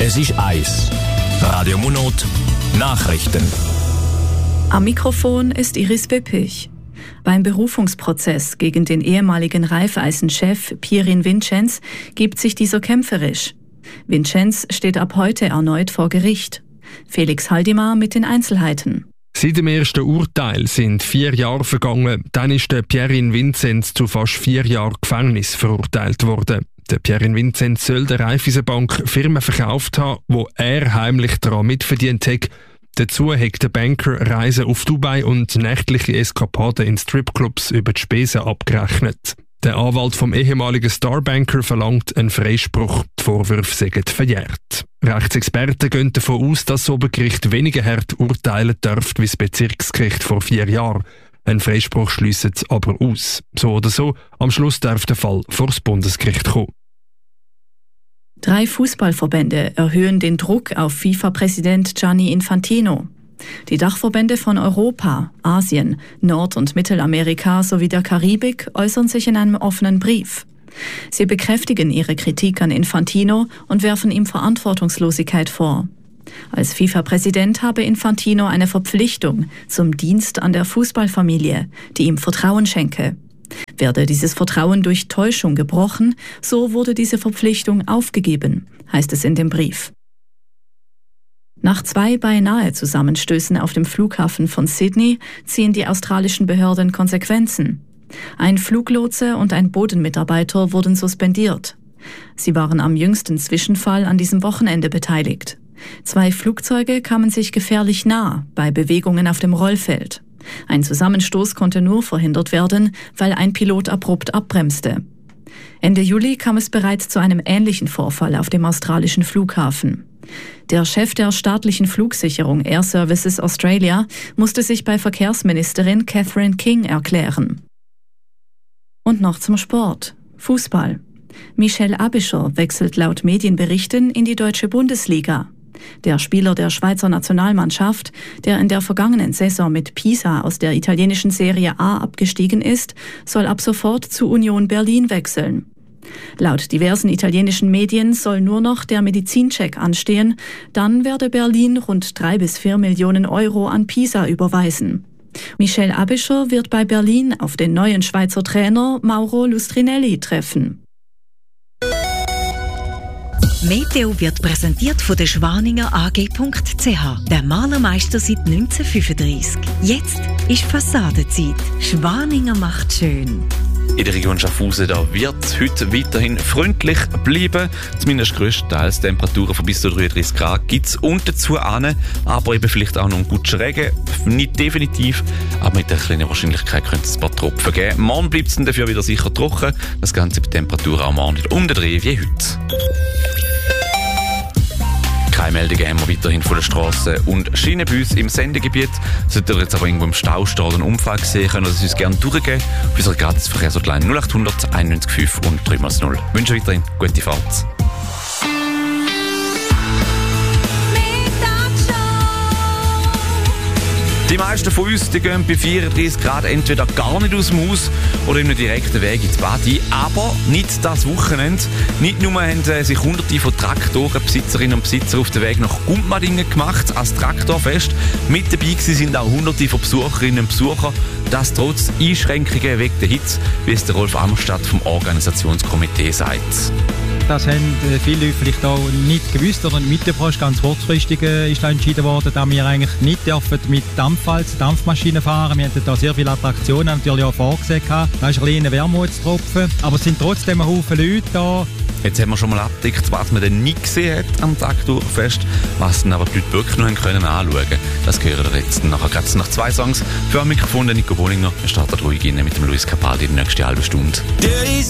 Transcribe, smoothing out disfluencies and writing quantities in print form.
Es ist 1. Radio Munot Nachrichten. Am Mikrofon ist Iris Wippich. Beim Berufungsprozess gegen den ehemaligen Raiffeisen-Chef Pierin Vincenz gibt sich dieser kämpferisch. Vincenz steht ab heute erneut vor Gericht. Felix Haldimar mit den Einzelheiten. Seit dem ersten Urteil sind 4 Jahre vergangen. Dann ist der Pierin Vincenz zu fast 4 Jahren Gefängnis verurteilt worden. Der Pierin Vincenz soll der Raiffeisenbank Firmen verkauft haben, wo er heimlich daran mitverdient hat. Dazu hat der Banker Reisen auf Dubai und nächtliche Eskapaden in Stripclubs über die Spesen abgerechnet. Der Anwalt vom ehemaligen Starbanker verlangt einen Freispruch. Die Vorwürfe sind verjährt. Rechtsexperten gehen davon aus, dass das Obergericht weniger hart urteilen dürfte wie das Bezirksgericht vor 4 Jahren. Ein Freispruch schliesst aber aus. So oder so, am Schluss darf der Fall vor das Bundesgericht kommen. 3 Fußballverbände erhöhen den Druck auf FIFA-Präsident Gianni Infantino. Die Dachverbände von Europa, Asien, Nord- und Mittelamerika sowie der Karibik äußern sich in einem offenen Brief. Sie bekräftigen ihre Kritik an Infantino und werfen ihm Verantwortungslosigkeit vor. Als FIFA-Präsident habe Infantino eine Verpflichtung zum Dienst an der Fußballfamilie, die ihm Vertrauen schenke. Werde dieses Vertrauen durch Täuschung gebrochen, so wurde diese Verpflichtung aufgegeben, heißt es in dem Brief. Nach 2 beinahe Zusammenstößen auf dem Flughafen von Sydney ziehen die australischen Behörden Konsequenzen. Ein Fluglotse und ein Bodenmitarbeiter wurden suspendiert. Sie waren am jüngsten Zwischenfall an diesem Wochenende beteiligt. 2 Flugzeuge kamen sich gefährlich nah bei Bewegungen auf dem Rollfeld. Ein Zusammenstoß konnte nur verhindert werden, weil ein Pilot abrupt abbremste. Ende Juli kam es bereits zu einem ähnlichen Vorfall auf dem australischen Flughafen. Der Chef der staatlichen Flugsicherung Air Services Australia musste sich bei Verkehrsministerin Catherine King erklären. Und noch zum Sport. Fußball. Michel Aebischer wechselt laut Medienberichten in die deutsche Bundesliga. Der Spieler der Schweizer Nationalmannschaft, der in der vergangenen Saison mit Pisa aus der italienischen Serie A abgestiegen ist, soll ab sofort zu Union Berlin wechseln. Laut diversen italienischen Medien soll nur noch der Medizincheck anstehen, dann werde Berlin rund 3 bis 4 Millionen Euro an Pisa überweisen. Michel Aebischer wird bei Berlin auf den neuen Schweizer Trainer Mauro Lustrinelli treffen. Meteo wird präsentiert von der Schwaninger AG.ch, der Malermeister seit 1935. Jetzt ist Fassadenzeit. Schwaninger macht schön. In der Region Schaffhausen wird es heute weiterhin freundlich bleiben. Zumindest grösstenteils Temperaturen von bis zu 33 Grad gibt es. Und dazu aber eben vielleicht auch noch einen guten Regen. Nicht definitiv, aber mit einer kleinen Wahrscheinlichkeit könnte es ein paar Tropfen geben. Morgen bleibt es dann dafür wieder sicher trocken. Das Ganze bei Temperaturen auch morgen wieder um den Dreh wie heute. Keine Meldungen haben wir weiterhin von der Strasse und Schiene bei uns im Sendegebiet. Sollten wir jetzt aber irgendwo im Stau stehen oder einen Unfall sehen, können wir das uns gerne durchgeben. Auf unserer Gratis-Verkehrshotline 0800 995 und 3x0. Ich wünsche weiterhin gute Fahrt. Die meisten von uns die gehen bei 34 Grad entweder gar nicht aus dem Haus oder in einem direkten Weg ins Bad ein. Aber nicht das Wochenende. Nicht nur haben sich Hunderte von Traktorenbesitzerinnen und Besitzer auf den Weg nach Gummadingen gemacht als Traktorfest. Mit dabei sind auch Hunderte von Besucherinnen und Besuchern. Das trotz Einschränkungen wegen der Hitze, wie es der Rolf Ammerstadt vom Organisationskomitee sagt. Das haben viele Leute vielleicht auch nicht gewusst oder nicht mitbekommen. Ganz kurzfristig ist da entschieden worden, dass wir eigentlich nicht dürfen mit Dampfmaschinen fahren. Wir hatten da sehr viele Attraktionen natürlich auch vorgesehen. Da ist ein kleiner Wermutstropfen, aber es sind trotzdem ein Haufen Leute da. Jetzt haben wir schon mal abgedeckt, was man denn nicht gesehen hat am Traktorfest, was dann aber die Leute wirklich noch können anschauen. Das hören wir jetzt nachher gerade nach 2 Songs. Für ein Mikrofon der Nico Bollinger. Wir starten ruhig rein mit dem Luis Capaldi die nächste halbe Stunde.